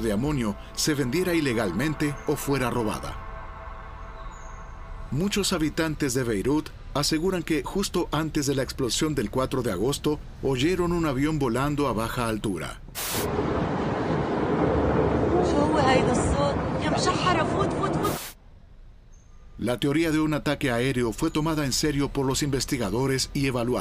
de amonio se vendiera ilegalmente o fuera robada. Muchos habitantes de Beirut aseguran que justo antes de la explosión del 4 de agosto oyeron un avión volando a baja altura. La teoría de un ataque aéreo fue tomada en serio por los investigadores y evaluada.